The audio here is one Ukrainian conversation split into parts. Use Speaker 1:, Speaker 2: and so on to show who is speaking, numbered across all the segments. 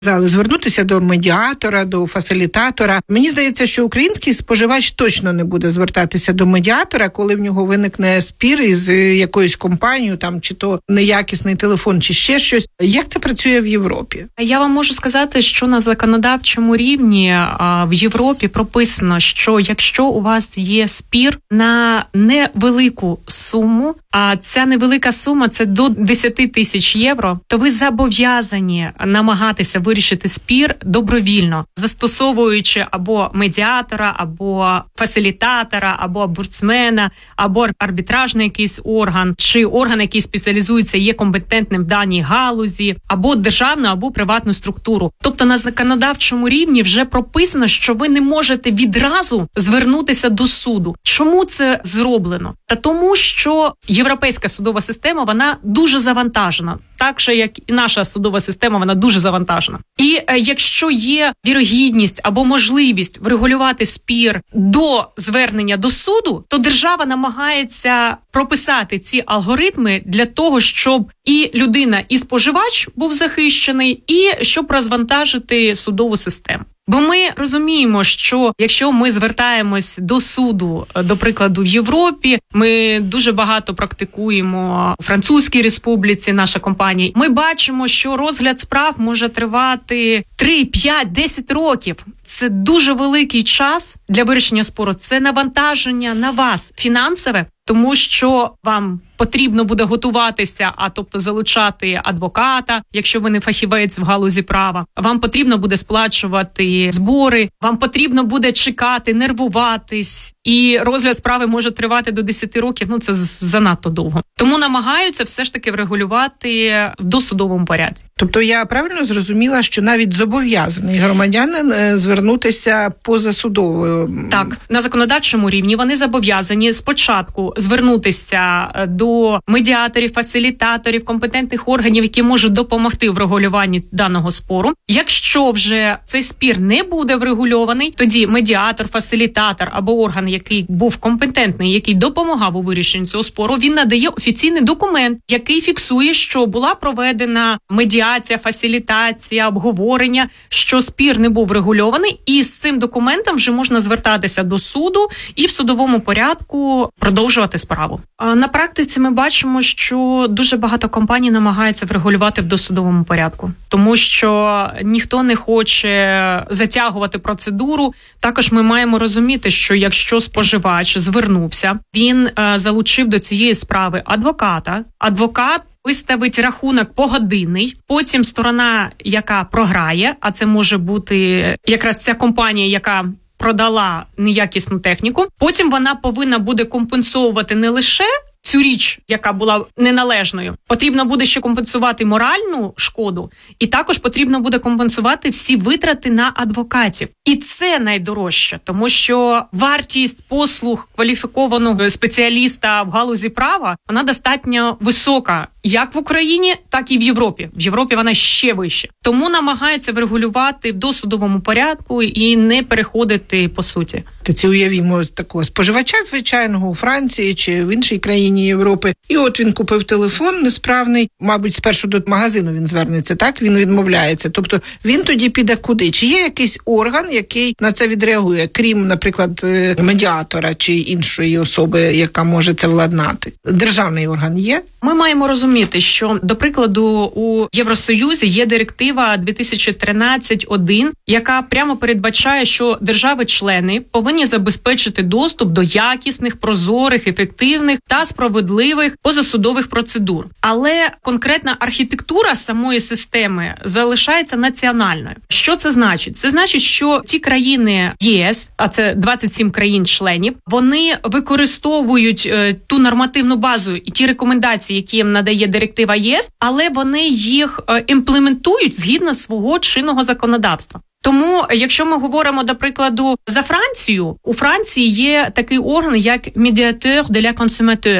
Speaker 1: звернутися до медіатора, до фасилітатора. Мені здається, що український споживач точно не буде звертатися до медіатора, коли в нього виникне спір із якоюсь компанією, там чи то неякісний телефон, чи ще щось. Як це працює в Європі?
Speaker 2: Я вам можу сказати, що на законодавчому рівні в Європі прописано, що якщо у вас є спір на невелику суму, а ця невелика сума – це до 10 тисяч євро, то ви зобов'язані намагатися вирішити спір добровільно, застосовуючи або медіатора, або фасилітатора, або омбудсмена, або арбітражний якийсь орган, чи орган, який спеціалізується, є компетентним в даній галузі, або державну, або приватну структуру. Тобто на законодавчому рівні вже прописано, що ви не можете відразу звернутися до суду. Чому це зроблено? Та тому, що європейська судова система, вона дуже завантажена. Так же, як і наша судова система, вона дуже завантажена. І якщо є вірогідність або можливість врегулювати спір до звернення до суду, то держава намагається прописати ці алгоритми для того, щоб і людина, і споживач був захищений, і щоб розвантажити судову систему. Бо ми розуміємо, що якщо ми звертаємось до суду, до прикладу, в Європі, ми дуже багато практикуємо у Французькій Республіці, наша компанія, ми бачимо, що розгляд справ може тривати 3, 5, 10 років. Це дуже великий час для вирішення спору. Це навантаження на вас фінансове, тому що вам потрібно буде готуватися, тобто залучати адвоката, якщо ви не фахівець в галузі права. Вам потрібно буде сплачувати збори, вам потрібно буде чекати, нервуватись. І розгляд справи може тривати до 10 років, це занадто довго. Тому намагаються все ж таки врегулювати в досудовому порядку.
Speaker 1: Тобто я правильно зрозуміла, що навіть зобов'язаний громадянин звернутися позасудовою?
Speaker 2: Так, на законодавчому рівні вони зобов'язані спочатку звернутися до медіаторів, фасилітаторів, компетентних органів, які можуть допомогти в регулюванні даного спору. Якщо вже цей спір не буде врегульований, тоді медіатор, фасилітатор або орган, який був компетентний, який допомагав у вирішенні цього спору, він надає офіційний документ, який фіксує, що була проведена медіація, фасилітація, обговорення, що спір не був врегульований, і з цим документом вже можна звертатися до суду і в судовому порядку продовжувати справу. На практиці ми бачимо, що дуже багато компаній намагаються врегулювати в досудовому порядку, тому що ніхто не хоче затягувати процедуру. Також ми маємо розуміти, що якщо споживач звернувся, він залучив до цієї справи адвоката, адвокат виставить рахунок погодинний, потім сторона, яка програє, а це може бути якраз ця компанія, яка продала неякісну техніку, потім вона повинна буде компенсовувати не лише цю річ, яка була неналежною, потрібно буде ще компенсувати моральну шкоду, і також потрібно буде компенсувати всі витрати на адвокатів. І це найдорожче, тому що вартість послуг кваліфікованого спеціаліста в галузі права, вона достатньо висока, як в Україні, так і в Європі. В Європі вона ще вища. Тому намагаються врегулювати в досудовому порядку і не переходити по суті.
Speaker 1: Це уявімо такого споживача звичайного у Франції чи в іншій країні Європи. І от він купив телефон несправний, мабуть, спершу до магазину він звернеться, так? Він відмовляється. Тобто він тоді піде куди? Чи є якийсь орган, який на це відреагує, крім, наприклад, медіатора чи іншої особи, яка може це владнати? Державний орган є?
Speaker 2: Ми маємо розуміти, що, до прикладу, у Євросоюзі є директива 2013-1, яка прямо передбачає, що держави-члени повинні забезпечити доступ до якісних, прозорих, ефективних та справедливих позасудових процедур. Але конкретна архітектура самої системи залишається національною. Що це значить? Це значить, що ті країни ЄС, а це 27 країн-членів, вони використовують ту нормативну базу і ті рекомендації, які їм надає директива ЄС, але вони їх імплементують згідно свого чинного законодавства. Тому, якщо ми говоримо, до прикладу, за Францію, у Франції є такий орган, як «Médiateur de la consommateur».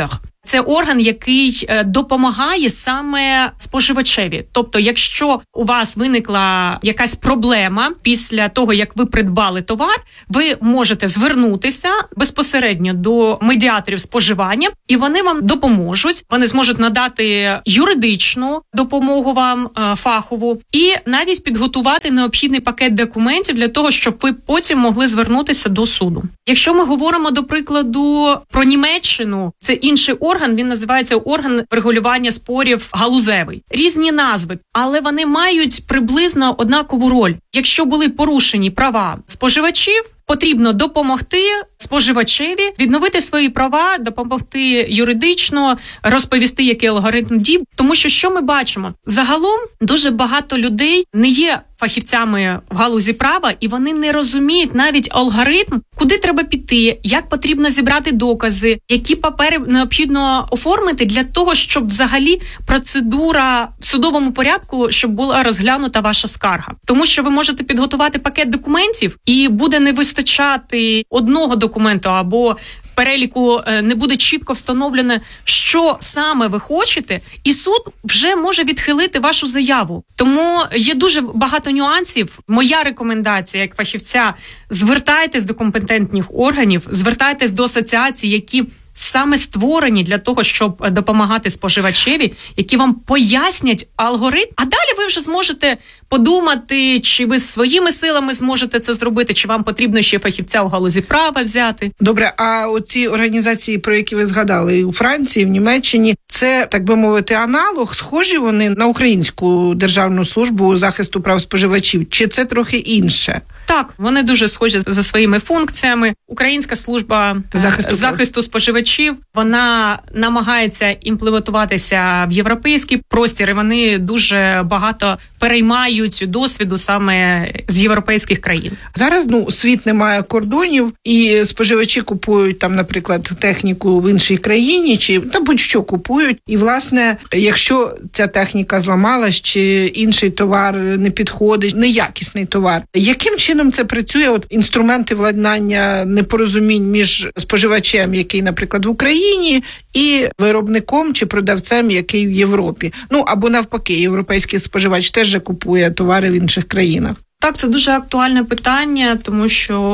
Speaker 2: це орган, який допомагає саме споживачеві. Тобто, якщо у вас виникла якась проблема після того, як ви придбали товар, ви можете звернутися безпосередньо до медіаторів споживання, і вони вам допоможуть. Вони зможуть надати юридичну допомогу вам, фахову, і навіть підготувати необхідний пакет документів для того, щоб ви потім могли звернутися до суду. Якщо ми говоримо, до прикладу, про Німеччину, це інший орган, він називається орган регулювання спорів галузевий. Різні назви, але вони мають приблизно однакову роль. Якщо були порушені права споживачів, потрібно допомогти споживачеві відновити свої права, допомогти юридично, розповісти, який алгоритм дій. Тому що ми бачимо? Загалом дуже багато людей не є фахівцями в галузі права, і вони не розуміють навіть алгоритм, куди треба піти, як потрібно зібрати докази, які папери необхідно оформити для того, щоб взагалі процедура в судовому порядку, щоб була розглянута ваша скарга. Тому що ви можете підготувати пакет документів, і буде не вистачати одного документу або переліку не буде чітко встановлено, що саме ви хочете, і суд вже може відхилити вашу заяву. Тому є дуже багато нюансів. Моя рекомендація як фахівця – звертайтесь до компетентних органів, звертайтесь до асоціацій, які саме створені для того, щоб допомагати споживачеві, які вам пояснять алгоритм, а далі ви вже зможете подумати, чи ви своїми силами зможете це зробити, чи вам потрібно ще фахівця у галузі права взяти.
Speaker 1: Добре, а оці організації, про які ви згадали, і у Франції, і в Німеччині, це, так би мовити, аналог, схожі вони на Українську державну службу захисту прав споживачів, чи це трохи інше?
Speaker 2: Так, вони дуже схожі за своїми функціями. Українська служба захисту споживачів, вона намагається імплементуватися в європейський простір, і вони дуже багато переймають досвіду саме з європейських країн.
Speaker 1: Зараз, світ не має кордонів, і споживачі купують там, наприклад, техніку в іншій країні, чи будь-що купують. І, власне, якщо ця техніка зламалась, чи інший товар не підходить, неякісний товар, яким чином це працює? От інструменти владнання непорозумінь між споживачем, який, наприклад, в Україні, і виробником чи продавцем, який в Європі. Або навпаки, європейський споживач теж купує товари в інших країнах.
Speaker 2: Так, це дуже актуальне питання, тому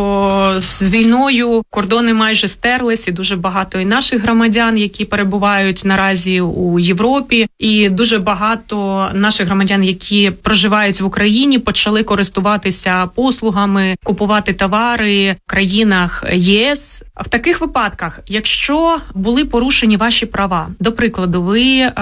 Speaker 2: що з війною кордони майже стерлись, і дуже багато і наших громадян, які перебувають наразі у Європі, і дуже багато наших громадян, які проживають в Україні, почали користуватися послугами, купувати товари в країнах ЄС. В таких випадках, якщо були порушені ваші права, до прикладу, ви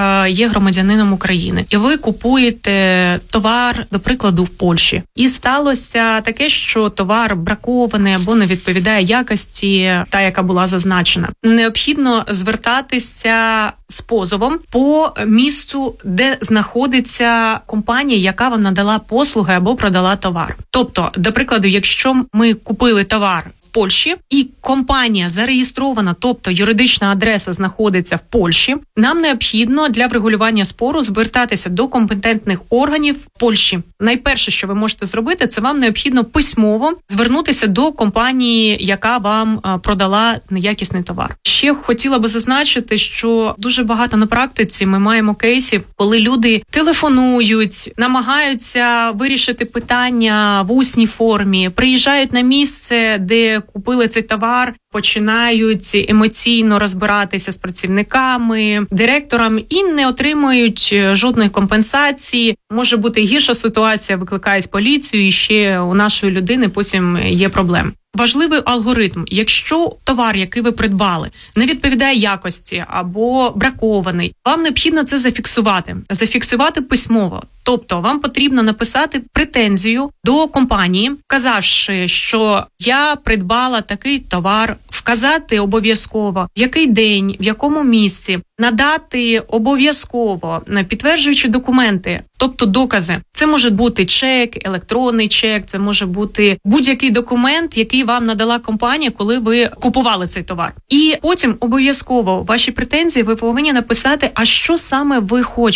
Speaker 2: є громадянином України, і ви купуєте товар, до прикладу, в Польщі, і сталося таке, що товар бракований або не відповідає якості, та, яка була зазначена. Необхідно звертатися з позовом по місцю, де знаходиться компанія, яка вам надала послуги або продала товар. Тобто, до прикладу, якщо ми купили товар в Польщі і компанія зареєстрована, тобто юридична адреса знаходиться в Польщі, нам необхідно для врегулювання спору звертатися до компетентних органів Польщі. Найперше, що ви можете зробити, це вам необхідно письмово звернутися до компанії, яка вам продала неякісний товар. Ще хотіла би зазначити, що дуже багато на практиці ми маємо кейсів, коли люди телефонують, намагаються вирішити питання в усній формі, приїжджають на місце, де купили цей товар, починають емоційно розбиратися з працівниками, директором і не отримують жодної компенсації. Може бути гірша ситуація, викликають поліцію, і ще у нашої людини потім є проблеми. Важливий алгоритм. Якщо товар, який ви придбали, не відповідає якості або бракований, вам необхідно це зафіксувати. Зафіксувати письмово. Тобто вам потрібно написати претензію до компанії, вказавши, що я придбала такий товар, вказати обов'язково, в який день, в якому місці, надати обов'язково підтверджуючі документи, тобто докази. Це може бути чек, електронний чек, це може бути будь-який документ, який вам надала компанія, коли ви купували цей товар. І потім обов'язково ваші претензії ви повинні написати, а що саме ви хочете.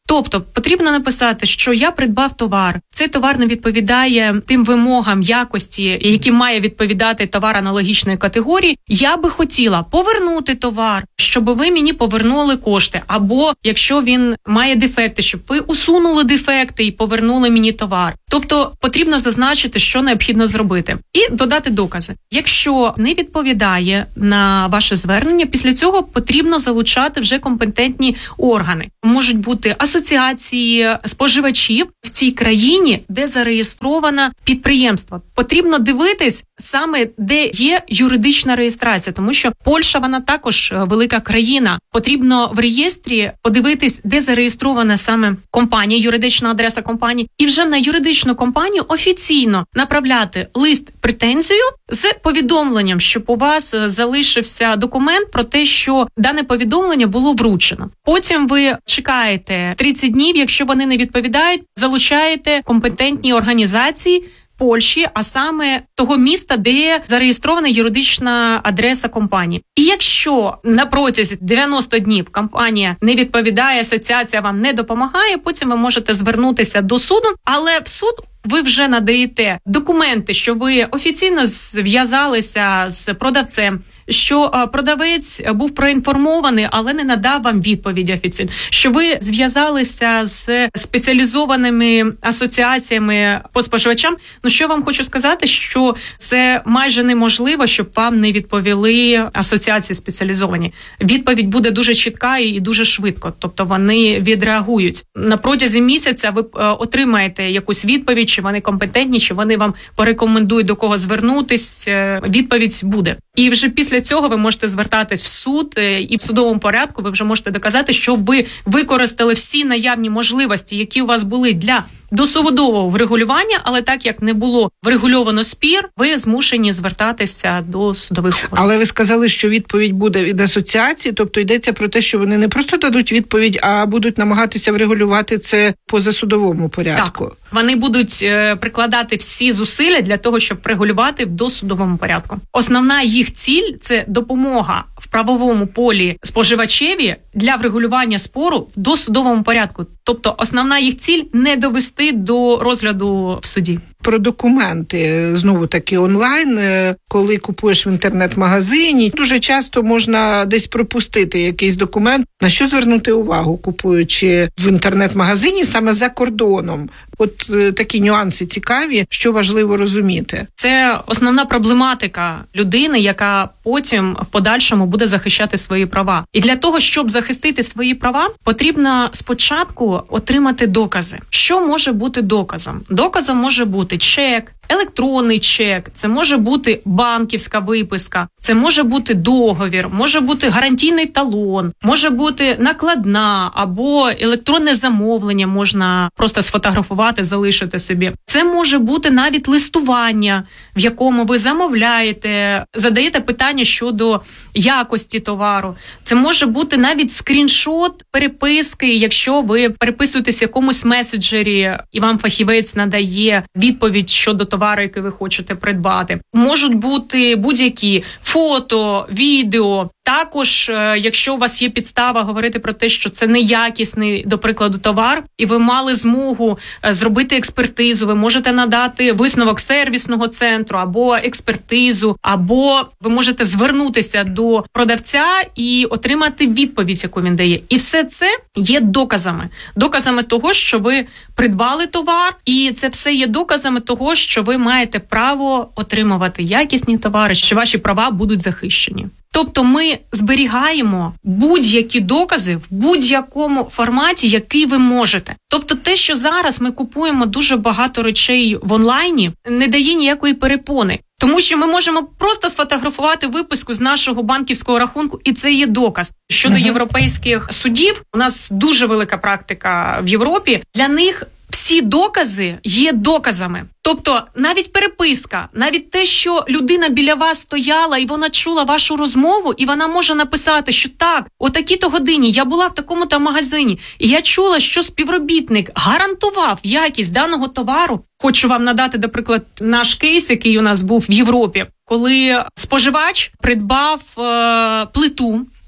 Speaker 2: Тобто потрібно написати, що я придбав товар. Цей товар не відповідає тим вимогам якості, які має відповідати товар аналогічної категорії. Я би хотіла повернути товар, щоб ви мені повернули кошти. Або якщо він має дефекти, щоб ви усунули дефекти і повернули мені товар. Тобто потрібно зазначити, що необхідно зробити. І додати докази. Якщо не відповідає на ваше звернення, після цього потрібно залучати вже компетентні органи. Можуть бути асоціації споживачів в цій країні, де зареєстровано підприємство. Потрібно дивитись саме, де є юридична реєстрація, тому що Польща, вона також велика країна. Потрібно в реєстрі подивитись, де зареєстрована саме компанія, юридична адреса компанії, і вже на юридичну компанію офіційно направляти лист-претензію з повідомленням, щоб у вас залишився документ про те, що дане повідомлення було вручено. Потім ви чекаєте 30 днів, якщо вони не відповідають, залучаєте компетентні організації Польщі, а саме того міста, де зареєстрована юридична адреса компанії. І якщо на протязі 90 днів компанія не відповідає, асоціація вам не допомагає, потім ви можете звернутися до суду, але в суд ви вже надаєте документи, що ви офіційно зв'язалися з продавцем, що продавець був проінформований, але не надав вам відповіді офіційно, що ви зв'язалися з спеціалізованими асоціаціями по споживачам. Ну, що вам хочу сказати, що це майже неможливо, щоб вам не відповіли асоціації спеціалізовані. Відповідь буде дуже чітка і дуже швидко, тобто вони відреагують. На протязі місяця ви отримаєте якусь відповідь, чи вони компетентні, чи вони вам порекомендують, до кого звернутись. Відповідь буде. І вже після цього ви можете звертатись в суд, і в судовому порядку ви вже можете доказати, що ви використали всі наявні можливості, які у вас були для досудового врегулювання, але так як не було врегульовано спір, ви змушені звертатися до судових органів.
Speaker 1: Але ви сказали, що відповідь буде від асоціації, тобто йдеться про те, що вони не просто дадуть відповідь, а будуть намагатися врегулювати це по засудовому порядку.
Speaker 2: Так, вони будуть прикладати всі зусилля для того, щоб врегулювати в досудовому порядку. Основна їх ціль – це допомога в правовому полі споживачеві для врегулювання спору в досудовому порядку. Тобто основна їх ціль – не довести до розгляду в суді.
Speaker 1: Про документи, знову таки онлайн, коли купуєш в інтернет-магазині, дуже часто можна десь пропустити якийсь документ. На що звернути увагу, купуючи в інтернет-магазині саме за кордоном? От такі нюанси цікаві, що важливо розуміти.
Speaker 2: Це основна проблематика людини, яка потім в подальшому буде захищати свої права. І для того, щоб захистити свої права, потрібно спочатку отримати докази. Що може бути доказом? Доказом може бути чек, електронний чек, це може бути банківська виписка, це може бути договір, може бути гарантійний талон, може бути накладна або електронне замовлення, можна просто сфотографувати, залишити собі. Це може бути навіть листування, в якому ви замовляєте, задаєте питання щодо якості товару. Це може бути навіть скріншот переписки, якщо ви переписуєтесь в якомусь меседжері і вам фахівець надає відповідь щодо товару, який ви хочете придбати. Можуть бути будь-які фото, відео. Також, якщо у вас є підстава говорити про те, що це неякісний, до прикладу, товар, і ви мали змогу зробити експертизу, ви можете надати висновок сервісного центру або експертизу, або ви можете звернутися до продавця і отримати відповідь, яку він дає. І все це є доказами. Доказами того, що ви придбали товар, і це все є доказами того, що ви маєте право отримувати якісні товари, що ваші права будуть захищені. Тобто ми зберігаємо будь-які докази в будь-якому форматі, який ви можете. Тобто те, що зараз ми купуємо дуже багато речей в онлайні, не дає ніякої перепони. Тому що ми можемо просто сфотографувати виписку з нашого банківського рахунку, і це є доказ. Щодо європейських судів, у нас дуже велика практика в Європі. Для них всі докази є доказами. Тобто навіть переписка, навіть те, що людина біля вас стояла і вона чула вашу розмову, і вона може написати, що так, о такій-то годині я була в такому-то магазині, і я чула, що співробітник гарантував якість даного товару. Хочу вам надати, наприклад, наш кейс, який у нас був в Європі, коли споживач придбав плиту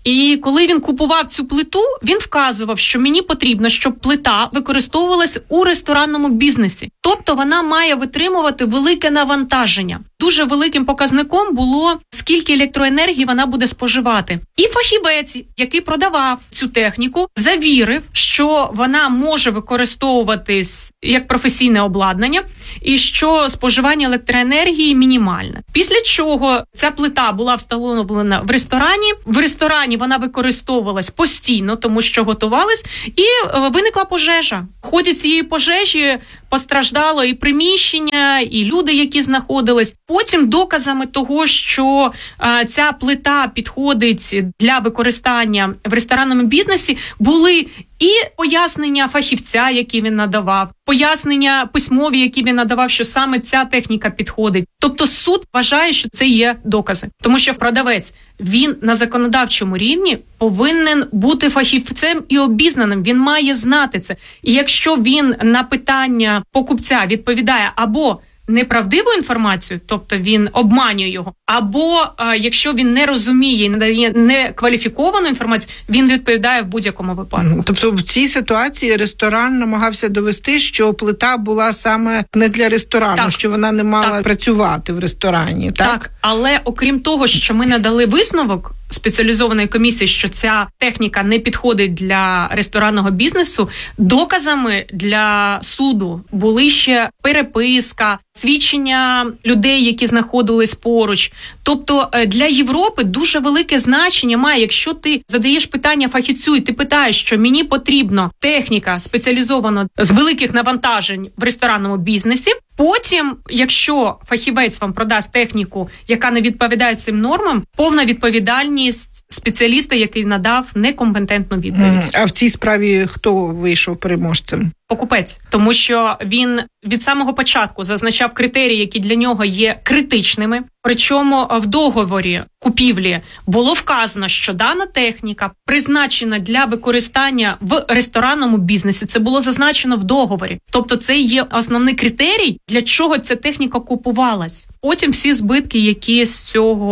Speaker 2: І коли він купував цю плиту, він вказував, що мені потрібно, щоб плита використовувалась у ресторанному бізнесі. Тобто вона має витримувати велике навантаження. Дуже великим показником було, скільки електроенергії вона буде споживати. І фахівець, який продавав цю техніку, завірив, що вона може використовуватись як професійне обладнання і що споживання електроенергії мінімальне. Після чого ця плита була встановлена в ресторані. В ресторані вона використовувалась постійно, тому що готувалась, і виникла пожежа. В ході цієї пожежі постраждало і приміщення, і люди, які знаходились. Потім доказами того, що ця плита підходить для використання в ресторанному бізнесі, були і пояснення фахівця, які він надавав, пояснення письмові, які він надавав, що саме ця техніка підходить. Тобто суд вважає, що це є докази. Тому що продавець, він на законодавчому рівні повинен бути фахівцем і обізнаним. Він має знати це. І якщо він на питання покупця відповідає або неправдиву інформацію, тобто він обманює його, або якщо він не розуміє і надає некваліфіковану інформацію, він відповідає в будь-якому випадку.
Speaker 1: Тобто в цій ситуації ресторан намагався довести, що плита була саме не для ресторану, так, що вона не мала працювати в ресторані. Так,
Speaker 2: але окрім того, що ми надали висновок спеціалізованої комісії, що ця техніка не підходить для ресторанного бізнесу, доказами для суду були ще переписка, свідчення людей, які знаходились поруч. Тобто для Європи дуже велике значення має, якщо ти задаєш питання фахівцю і ти питаєш, що мені потрібна техніка спеціалізована з великих навантажень в ресторанному бізнесі. Потім, якщо фахівець вам продасть техніку, яка не відповідає цим нормам, повна відповідальність спеціаліста, який надав некомпетентну відповідь.
Speaker 1: А в цій справі хто вийшов переможцем?
Speaker 2: Покупець, тому що він від самого початку зазначав критерії, які для нього є критичними. Причому в договорі купівлі було вказано, що дана техніка призначена для використання в ресторанному бізнесі. Це було зазначено в договорі. Тобто це є основний критерій, для чого ця техніка купувалась. Потім всі збитки, які з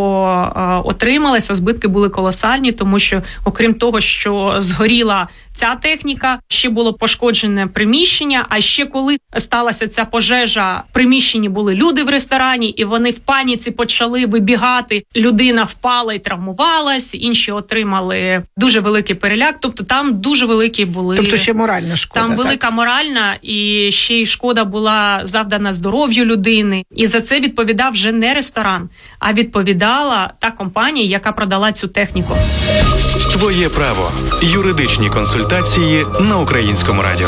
Speaker 2: цього отрималися, збитки були колосальні, тому що, окрім того, що згоріла ця техніка, ще було пошкоджене приміщення, а ще коли сталася ця пожежа, в приміщенні були люди в ресторані, і вони в паніці почали вибігати. Людина впала і травмувалась, інші отримали дуже великий переляк, тобто там дуже великі були...
Speaker 1: Тобто ще моральна шкода.
Speaker 2: Там велика моральна, і ще й шкода була завдана здоров'ю людини. І за це відповідав вже не ресторан, а відповідала та компанія, яка продала цю техніку.
Speaker 3: Твоє право. Юридичні консультації на Українському радіо.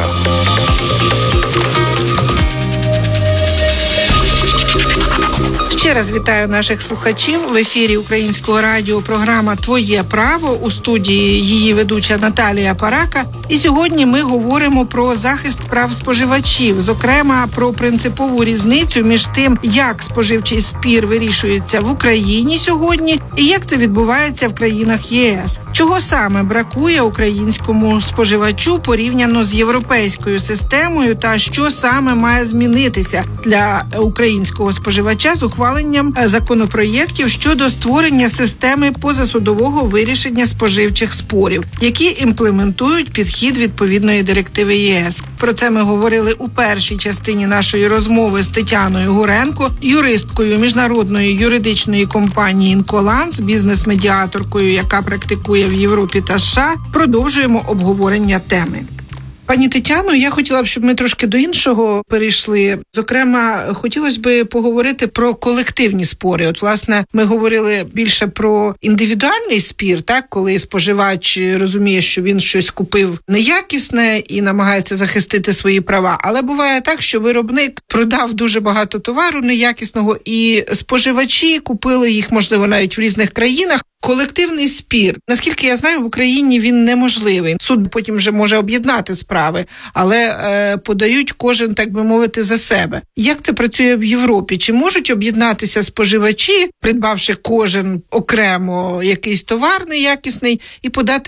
Speaker 1: Ще раз вітаю наших слухачів. В ефірі Українського радіо програма «Твоє право», у студії її ведуча Наталія Парака. І сьогодні ми говоримо про захист прав споживачів, зокрема про принципову різницю між тим, як споживчий спір вирішується в Україні сьогодні і як це відбувається в країнах ЄС. Чого саме бракує українському споживачу порівняно з європейською системою та що саме має змінитися для українського споживача з ухваленням законопроєктів щодо створення системи позасудового вирішення споживчих спорів, які імплементують підхід відповідної директиви ЄС. Про це ми говорили у першій частині нашої розмови з Тетяною Гуренко, юристкою міжнародної юридичної компанії «Інколанс», бізнес-медіаторкою, яка практикує в Європі та США. Продовжуємо обговорення теми. Пані Тетяно, я хотіла б, щоб ми трошки до іншого перейшли. Зокрема, хотілося б поговорити про колективні спори. От, власне, ми говорили більше про індивідуальний спір, так, коли споживач розуміє, що він щось купив неякісне і намагається захистити свої права. Але буває так, що виробник продав дуже багато товару неякісного, і споживачі купили їх, можливо, навіть в різних країнах. Колективний спір, наскільки я знаю, в Україні він неможливий. Суд потім вже може об'єднати справи, але подають кожен, так би мовити, за себе. Як це працює в Європі? Чи можуть об'єднатися споживачі, придбавши кожен окремо якийсь товар неякісний, і подати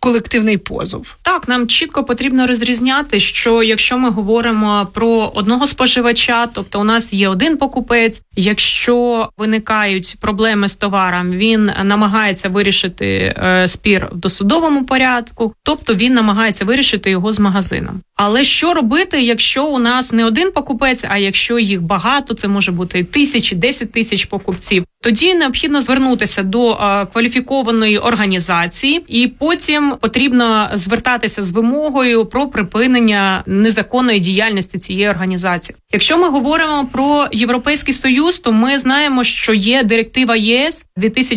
Speaker 1: колективний позов?
Speaker 2: Так, нам чітко потрібно розрізняти, що якщо ми говоримо про одного споживача, тобто у нас є один покупець, якщо виникають проблеми з товаром, він намагається вирішити спір в досудовому порядку, тобто він намагається вирішити його з магазином. Але що робити, якщо у нас не один покупець, а якщо їх багато, це може бути 1000, 10 тисяч покупців, тоді необхідно звернутися до кваліфікованої організації, і потім потрібно звертатися з вимогою про припинення незаконної діяльності цієї організації. Якщо ми говоримо про Європейський Союз, то ми знаємо, що є директива ЄС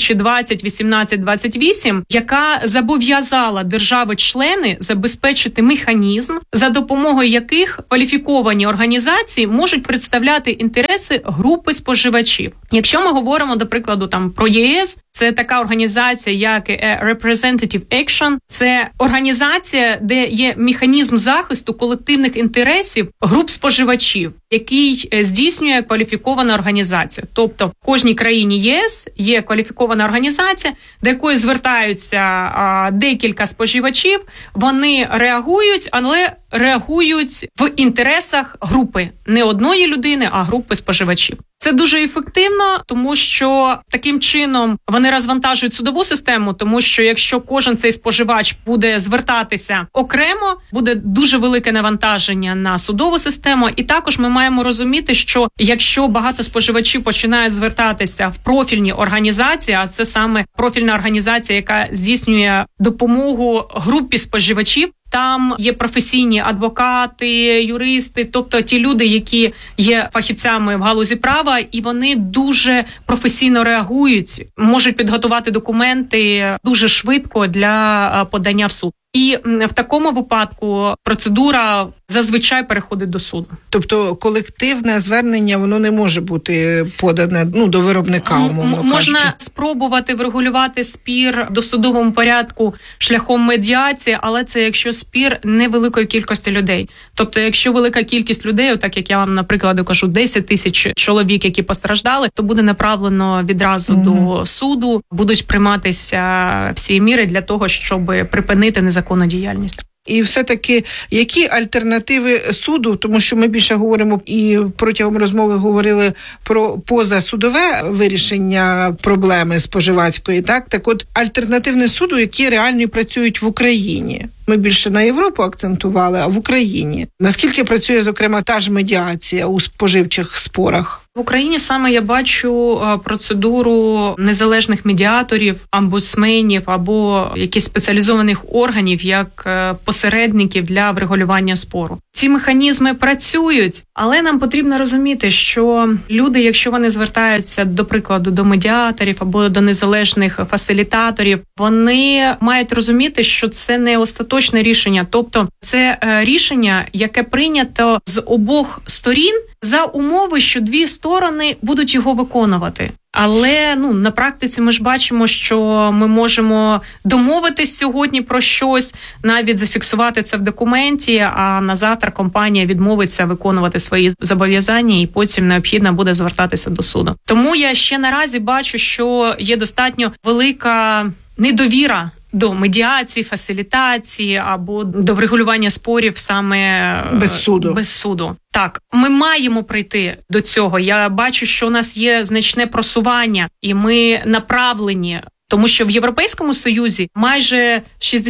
Speaker 2: 2020-18-28, яка зобов'язала держави-члени забезпечити механізм, за допомогою яких кваліфіковані організації можуть представляти інтереси групи споживачів. Якщо ми говоримо, до прикладу, про ЄС, це така організація, як Representative Action. Це організація, де є механізм захисту колективних інтересів груп споживачів, який здійснює кваліфікована організація. Тобто в кожній країні ЄС є кваліфікована організація, до якої звертаються декілька споживачів, вони реагують, але реагують в інтересах групи. Не одної людини, а групи споживачів. Це дуже ефективно, тому що таким чином вони розвантажують судову систему, тому що якщо кожен цей споживач буде звертатися окремо, буде дуже велике навантаження на судову систему. І також ми маємо розуміти, що якщо багато споживачів починають звертатися в профільні організації, а це саме профільна організація, яка здійснює допомогу групі споживачів, там є професійні адвокати, юристи, тобто ті люди, які є фахівцями в галузі права, і вони дуже професійно реагують, можуть підготувати документи дуже швидко для подання в суд. І в такому випадку процедура зазвичай переходить до суду.
Speaker 1: Тобто колективне звернення, воно не може бути подане до виробника, умовно кажучи.
Speaker 2: Можна спробувати врегулювати спір в досудовому порядку шляхом медіації, але це якщо спір невеликої кількості людей. Тобто якщо велика кількість людей, так як я вам, наприклад, кажу, 10 тисяч чоловік, які постраждали, то буде направлено відразу до суду, будуть прийматися всі міри для того, щоб припинити незаконну діяльність.
Speaker 1: І все-таки, які альтернативи суду, тому що ми більше говоримо і протягом розмови говорили про позасудове вирішення проблеми споживацької, так от альтернативне суду, які реально працюють в Україні. Ми більше на Європу акцентували, а в Україні. Наскільки працює, зокрема, та ж медіація у споживчих спорах?
Speaker 2: В Україні саме я бачу процедуру незалежних медіаторів, омбудсменів або якихось спеціалізованих органів як посередників для врегулювання спору. Ці механізми працюють, але нам потрібно розуміти, що люди, якщо вони звертаються, до прикладу, до медіаторів або до незалежних фасилітаторів, вони мають розуміти, що це не остаточне рішення. Тобто це рішення, яке прийнято з обох сторін за умови, що дві сторони будуть його виконувати. Але на практиці ми ж бачимо, що ми можемо домовитись сьогодні про щось, навіть зафіксувати це в документі, а на завтра компанія відмовиться виконувати свої зобов'язання і потім необхідно буде звертатися до суду. Тому я ще наразі бачу, що є достатньо велика недовіра до медіації, фасилітації або до врегулювання спорів саме без суду. Так, ми маємо прийти до цього. Я бачу, що у нас є значне просування, і ми направлені. Тому що в Європейському Союзі майже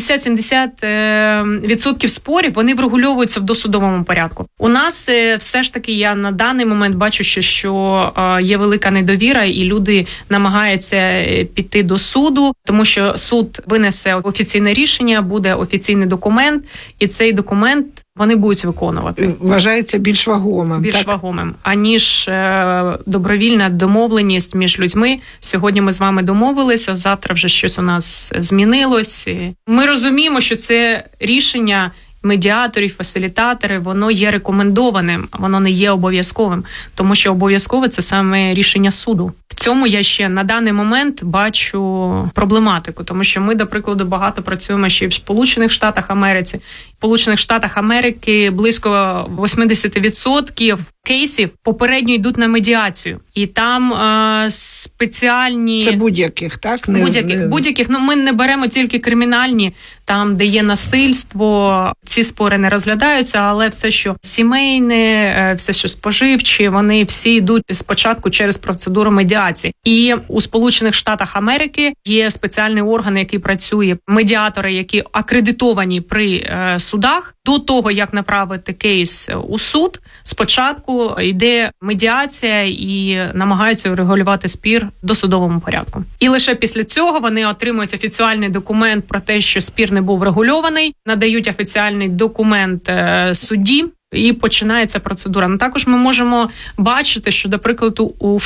Speaker 2: 60-70% спорів, вони врегульовуються в досудовому порядку. У нас все ж таки, я на даний момент бачу, що є велика недовіра, і люди намагаються піти до суду, тому що суд винесе офіційне рішення, буде офіційний документ, і цей документ вони будуть виконувати.
Speaker 1: Вважається більш вагомим.
Speaker 2: Вагомим, аніж добровільна домовленість між людьми. Сьогодні ми з вами домовилися, завтра вже щось у нас змінилось. Ми розуміємо, що це рішення медіаторів, фасилітатори, воно є рекомендованим, воно не є обов'язковим, тому що обов'язкове – це саме рішення суду. В цьому я ще на даний момент бачу проблематику, тому що ми, до прикладу, багато працюємо ще й в Сполучених Штатах Америки. В Сполучених Штатах Америки близько 80% кейсів попередньо йдуть на медіацію. І там спеціальні...
Speaker 1: Це будь-яких, так?
Speaker 2: Будь-яких. Ми не беремо тільки кримінальні. там, де є насильство, ці спори не розглядаються, але все, що сімейне, все, що споживчі, вони всі йдуть спочатку через процедуру медіації. І у Сполучених Штатах Америки є спеціальний орган, який працює, медіатори, які акредитовані при судах. До того, як направити кейс у суд, спочатку йде медіація і намагаються регулювати спір в досудовому порядку. І лише після цього вони отримують офіціальний документ про те, що спір не був регульований, надають офіціальний документ судді, і починається процедура. Ну, також ми можемо бачити, що, до прикладу, у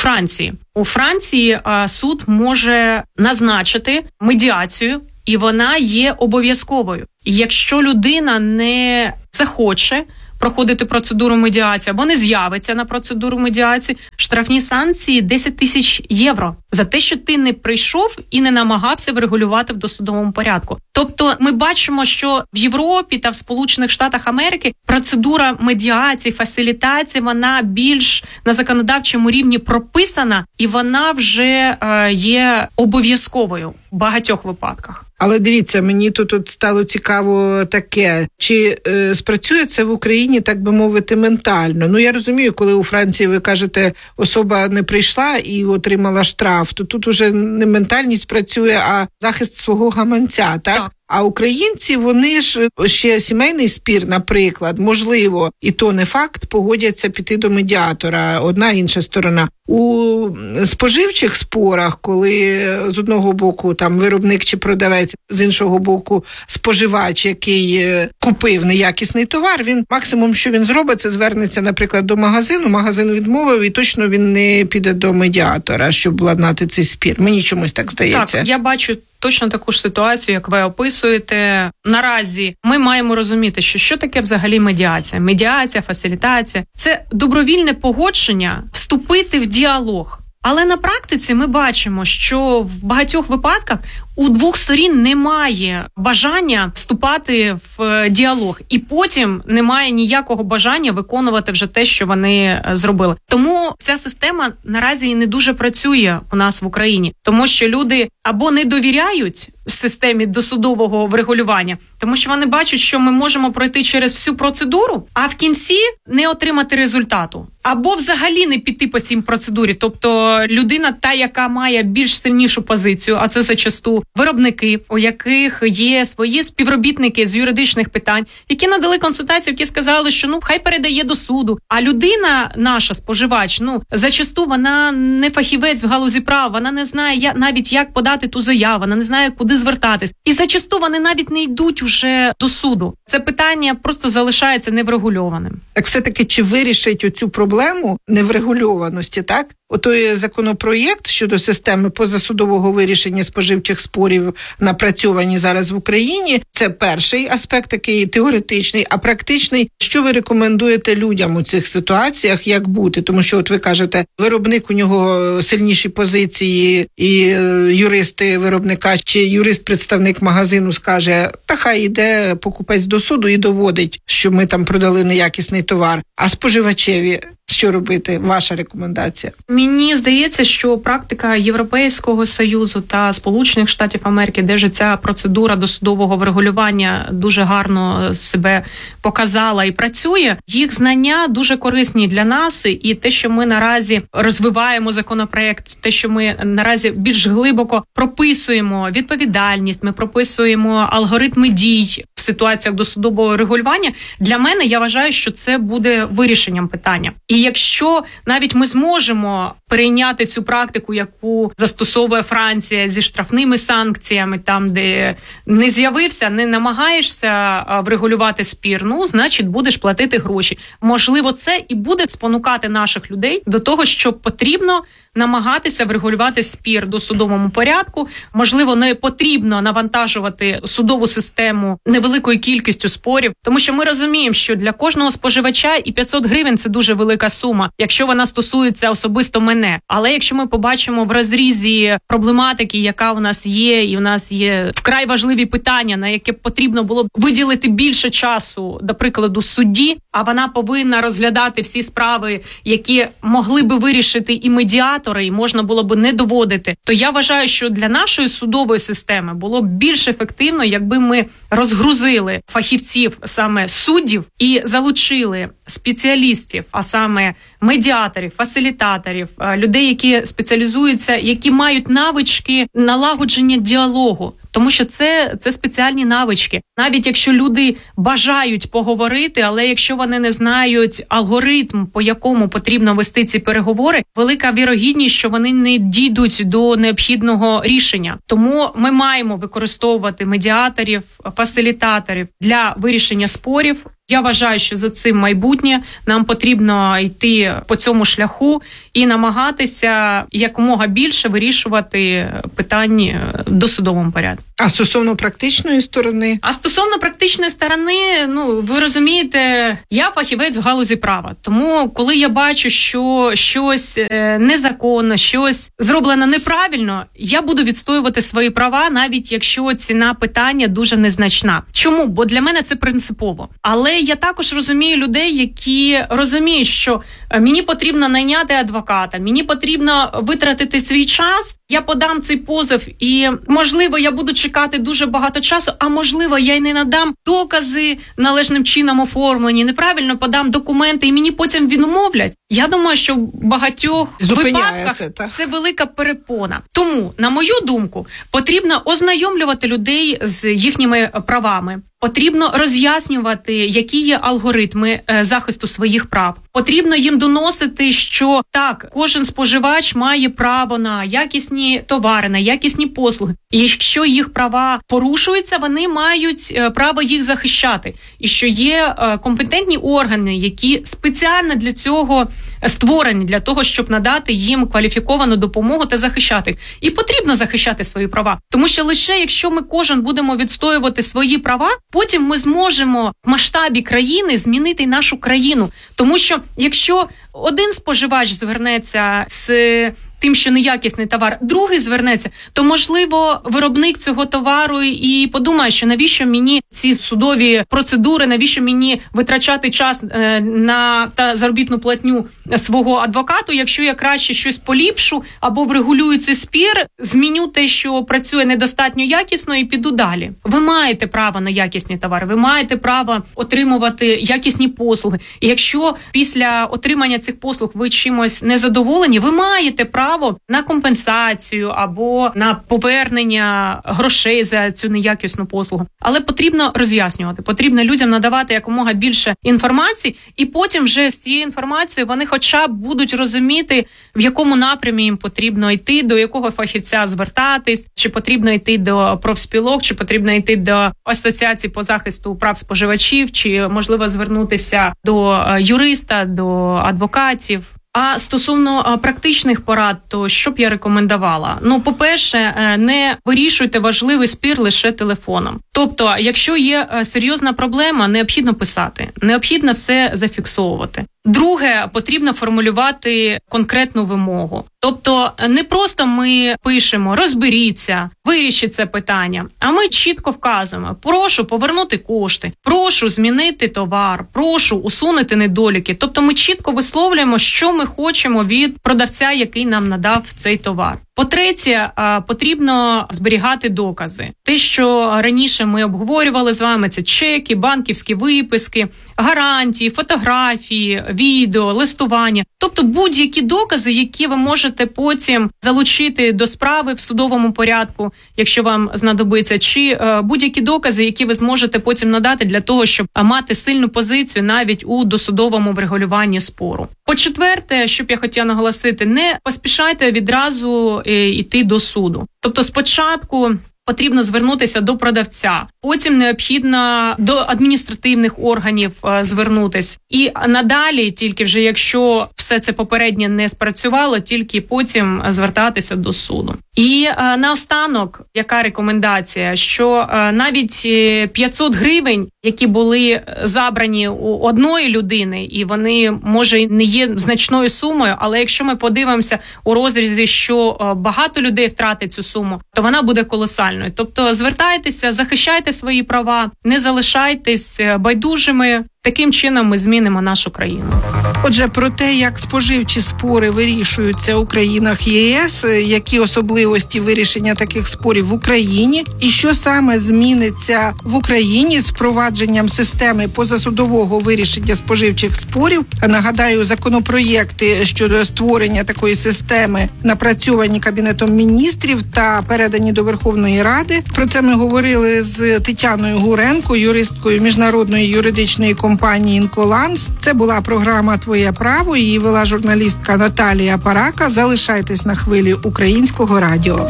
Speaker 2: Франції суд може назначити медіацію, і вона є обов'язковою. І якщо людина не захоче проходити процедуру медіації або не з'явиться на процедуру медіації, штрафні санкції 10 тисяч євро за те, що ти не прийшов і не намагався врегулювати в досудовому порядку. Тобто ми бачимо, що в Європі та в Сполучених Штатах Америки процедура медіації, фасилітації, вона більш на законодавчому рівні прописана, і вона вже є обов'язковою в багатьох випадках.
Speaker 1: Але дивіться, мені тут стало цікаво таке, чи спрацює це в Україні, так би мовити, ментально? Ну, я розумію, коли у Франції, ви кажете, особа не прийшла і отримала штраф, то тут уже не ментальність працює, а захист свого гаманця, так? А українці, вони ж ще сімейний спір, наприклад, можливо, і то не факт, погодяться піти до медіатора, одна інша сторона. У споживчих спорах, коли з одного боку там виробник чи продавець, з іншого боку споживач, який купив неякісний товар, він максимум, що він зробить, це звернеться, наприклад, до магазину, магазин відмовив, і точно він не піде до медіатора, щоб владнати цей спір. Мені чомусь так здається.
Speaker 2: Так, я бачу точно таку ж ситуацію, як ви описуєте. Наразі ми маємо розуміти, що таке взагалі медіація. Медіація, фасилітація – це добровільне погодження вступити в діалог. Але на практиці ми бачимо, що в багатьох випадках у двох сторін немає бажання вступати в діалог. І потім немає ніякого бажання виконувати вже те, що вони зробили. Тому ця система наразі і не дуже працює у нас в Україні. Тому що люди або не довіряють системі досудового врегулювання, тому що вони бачать, що ми можемо пройти через всю процедуру, а в кінці не отримати результату. Або взагалі не піти по цій процедурі. Тобто людина та, яка має більш сильнішу позицію, а це зачасту виробники, у яких є свої співробітники з юридичних питань, які надали консультацію, які сказали, що хай передає до суду. А людина, наша споживач, зачасту вона не фахівець в галузі права, вона не знає навіть, як подати ту заяву, вона не знає, куди звертатись. І зачасту вони навіть не йдуть уже до суду. Це питання просто залишається неврегульованим.
Speaker 1: Так все-таки, чи вирішить оцю проблему неврегульованості, так? Отой законопроєкт щодо системи позасудового вирішення споживчих спорів напрацьовані зараз в Україні. Це перший аспект, такий теоретичний, а практичний. Що ви рекомендуєте людям у цих ситуаціях, як бути? Тому що, от ви кажете, виробник, у нього сильніші позиції, і юристи виробника чи юрист-представник магазину скаже, та хай йде покупець до суду і доводить, що ми там продали неякісний товар. А споживачеві що робити? Ваша рекомендація?
Speaker 2: Мені здається, що практика Європейського Союзу та Сполучених Штатів Америки, де ж ця процедура досудового врегулювання дуже гарно себе показала і працює, їх знання дуже корисні для нас, і те, що ми наразі розвиваємо законопроект, те, що ми наразі більш глибоко прописуємо відповідальність, ми прописуємо алгоритми дій в ситуаціях досудового регулювання, для мене, я вважаю, що це буде вирішенням питання. І якщо навіть ми зможемо перейняти цю практику, яку застосовує Франція зі штрафними санкціями, там, де не з'явився, не намагаєшся врегулювати спір, значить, будеш платити гроші. Можливо, це і буде спонукати наших людей до того, що потрібно намагатися врегулювати спір в досудовому порядку. Можливо, не потрібно навантажувати судову систему невеликою кількістю спорів, тому що ми розуміємо, що для кожного споживача і 500 гривень – це дуже велика сума, якщо вона стосується особисто мене. Але якщо ми побачимо в розрізі проблематики, яка у нас є, і у нас є вкрай важливі питання, на яке потрібно було б виділити більше часу, до прикладу, судді, а вона повинна розглядати всі справи, які могли би вирішити і медіатори, і можна було б не доводити, то я вважаю, що для нашої судової системи було б більш ефективно, якби ми розгрузили фахівців, саме суддів, і залучили спеціалістів, а саме медіаторів, фасилітаторів, людей, які спеціалізуються, які мають навички налагодження діалогу. Тому що це спеціальні навички. Навіть якщо люди бажають поговорити, але якщо вони не знають алгоритм, по якому потрібно вести ці переговори, велика вірогідність, що вони не дійдуть до необхідного рішення. Тому ми маємо використовувати медіаторів, фасилітаторів для вирішення спорів. Я вважаю, що за цим майбутнє. Нам потрібно йти по цьому шляху і намагатися якомога більше вирішувати питання в досудовому порядку.
Speaker 1: А стосовно практичної сторони?
Speaker 2: А стосовно практичної сторони, ви розумієте, я фахівець в галузі права. Тому, коли я бачу, що щось незаконно, щось зроблено неправильно, я буду відстоювати свої права, навіть якщо ціна питання дуже незначна. Чому? Бо для мене це принципово. Але я також розумію людей, які розуміють, що мені потрібно найняти адвоката, мені потрібно витратити свій час, я подам цей позов і, можливо, я буду чекати дуже багато часу, а можливо, я й не надам докази належним чином оформлені, неправильно подам документи і мені потім відмовлять. Я думаю, що в багатьох випадках це велика перепона. Тому, на мою думку, потрібно ознайомлювати людей з їхніми правами. Потрібно роз'яснювати, які є алгоритми захисту своїх прав. Потрібно їм доносити, що так, кожен споживач має право на якісні товари, на якісні послуги. І якщо їх права порушуються, вони мають право їх захищати. І що є компетентні органи, які спеціально для цього створені, для того, щоб надати їм кваліфіковану допомогу та захищати. І потрібно захищати свої права. Тому що лише якщо ми кожен будемо відстоювати свої права, потім ми зможемо в масштабі країни змінити нашу країну. Тому що якщо один споживач звернеться з тим, що неякісний товар, другий звернеться, то, можливо, виробник цього товару і подумає, що навіщо мені ці судові процедури, навіщо мені витрачати час та заробітну платню свого адвокату, якщо я краще щось поліпшу або врегулюю цей спір, зміню те, що працює недостатньо якісно і піду далі. Ви маєте право на якісні товари, ви маєте право отримувати якісні послуги. І якщо після отримання цих послуг ви чимось незадоволені, ви маєте право на компенсацію або на повернення грошей за цю неякісну послугу. Але потрібно роз'яснювати, потрібно людям надавати якомога більше інформації, і потім вже з цією інформацією вони хоча б будуть розуміти, в якому напрямі їм потрібно йти, до якого фахівця звертатись, чи потрібно йти до профспілок, чи потрібно йти до асоціації по захисту прав споживачів, чи можливо звернутися до юриста, до адвокатів. А стосовно практичних порад, то що б я рекомендувала? По-перше, не вирішуйте важливий спір лише телефоном. Тобто, якщо є серйозна проблема, необхідно писати, необхідно все зафіксовувати. Друге, потрібно формулювати конкретну вимогу. Тобто, не просто ми пишемо «розберіться», «вирішіть це питання», а ми чітко вказуємо «прошу повернути кошти», «прошу змінити товар», «прошу усунути недоліки». Тобто, ми чітко висловлюємо, що ми хочемо від продавця, який нам надав цей товар. По-третє, потрібно зберігати докази. Те, що раніше ми обговорювали з вами, це чеки, банківські виписки, гарантії, фотографії, відео, листування. Тобто будь-які докази, які ви можете потім залучити до справи в судовому порядку, якщо вам знадобиться, чи будь-які докази, які ви зможете потім надати для того, щоб мати сильну позицію навіть у досудовому врегулюванні спору. По-четверте, що б я хотіла наголосити, не поспішайте відразу йти до суду. Тобто спочатку потрібно звернутися до продавця, потім необхідно до адміністративних органів звернутися. І надалі, тільки вже якщо все це попереднє не спрацювало, тільки потім звертатися до суду. І наостанок, яка рекомендація, що навіть 500 гривень, які були забрані у одної людини, і вони, може, не є значною сумою, але якщо ми подивимося у розрізі, що багато людей втратить цю суму, то вона буде колосальною. Тобто звертайтеся, захищайте свої права, не залишайтесь байдужими. Таким чином ми змінимо нашу країну.
Speaker 1: Отже, про те, як споживчі спори вирішуються у країнах ЄС, які особливості вирішення таких спорів в Україні, і що саме зміниться в Україні з впровадженням системи позасудового вирішення споживчих спорів. Нагадаю, законопроєкти щодо створення такої системи напрацьовані Кабінетом міністрів та передані до Верховної Ради. Про це ми говорили з Тетяною Гуренко, юристкою міжнародної юридичної компанії «Інколанс». Це була програма «Твоє право», її вела журналістка Наталія Парака. Залишайтесь на хвилі Українського радіо.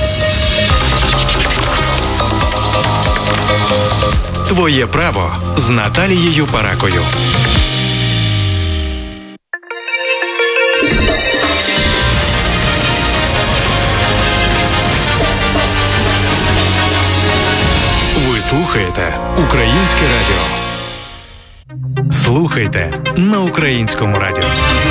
Speaker 3: Твоє право з Наталією Паракою. Ви слухаєте Українське радіо. Слухайте на Українському радіо.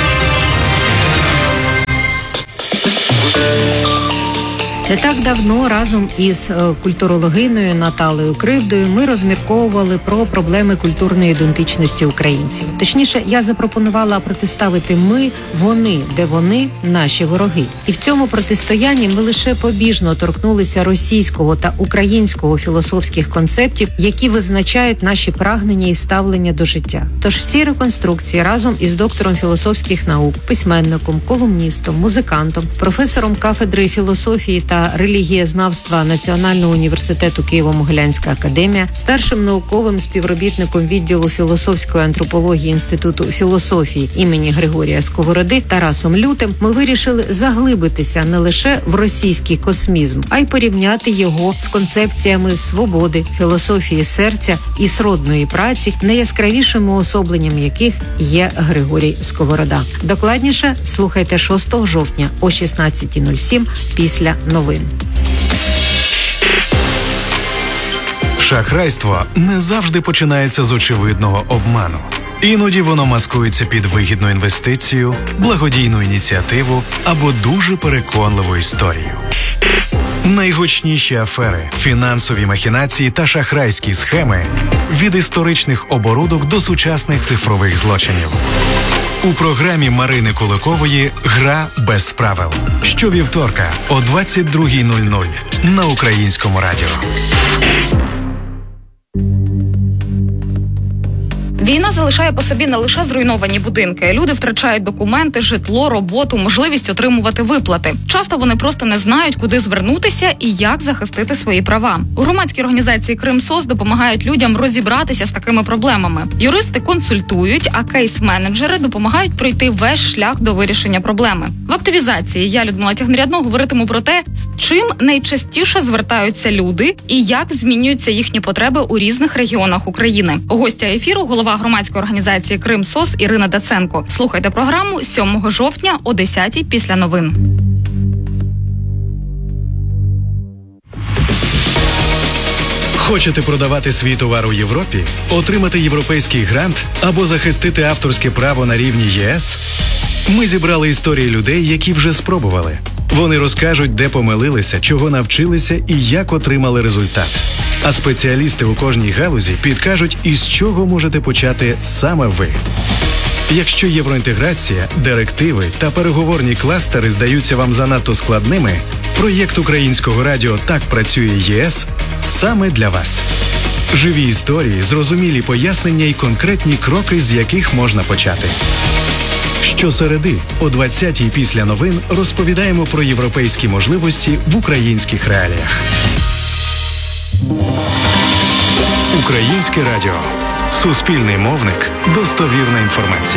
Speaker 4: Не так давно разом із культурологиною Наталею Кривдою ми розмірковували про проблеми культурної ідентичності українців. Точніше, я запропонувала протиставити ми, вони, де вони, наші вороги. І в цьому протистоянні ми лише побіжно торкнулися російського та українського філософських концептів, які визначають наші прагнення і ставлення до життя. Тож в цій реконструкції разом із доктором філософських наук, письменником, колумністом, музикантом, професором кафедри філософії та релігієзнавства Національного університету Києво-Могилянська академія, старшим науковим співробітником відділу філософської антропології Інституту філософії імені Григорія Сковороди Тарасом Лютим ми вирішили заглибитися не лише в російський космізм, а й порівняти його з концепціями свободи, філософії серця і сродної праці, найяскравішим уособленням яких є Григорій Сковорода. Докладніше слухайте 6 жовтня о 16:07 після новин.
Speaker 3: Шахрайство не завжди починається з очевидного обману. Іноді воно маскується під вигідну інвестицію, благодійну ініціативу або дуже переконливу історію. Найгучніші афери, фінансові махінації та шахрайські схеми від історичних оборудок до сучасних цифрових злочинів. У програмі Марини Куликової «Гра без правил» щовівторка о 22:00 на Українському радіо.
Speaker 5: Війна залишає по собі не лише зруйновані будинки. Люди втрачають документи, житло, роботу, можливість отримувати виплати. Часто вони просто не знають, куди звернутися і як захистити свої права. У громадській організації «Кримсос» допомагають людям розібратися з такими проблемами. Юристи консультують, а кейс-менеджери допомагають пройти весь шлях до вирішення проблеми. В активізації я, Людмила Тягнерядно, говоритиму про те, з чим найчастіше звертаються люди і як змінюються їхні потреби у різних регіонах України. Гостя ефіру – голова громадської організації «Кримсос» Ірина Даценко. Слухайте програму 7 жовтня о 10:00 після новин.
Speaker 3: Хочете продавати свій товар у Європі, отримати європейський грант або захистити авторське право на рівні ЄС? Ми зібрали історії людей, які вже спробували. Вони розкажуть, де помилилися, чого навчилися і як отримали результат. А спеціалісти у кожній галузі підкажуть, із чого можете почати саме ви. Якщо євроінтеграція, директиви та переговорні кластери здаються вам занадто складними, проєкт Українського радіо «Так працює ЄС» саме для вас. Живі історії, зрозумілі пояснення і конкретні кроки, з яких можна почати. Щосереди о 20:00 після новин розповідаємо про європейські можливості в українських реаліях. Українське радіо. Суспільний мовник. Достовірна інформація.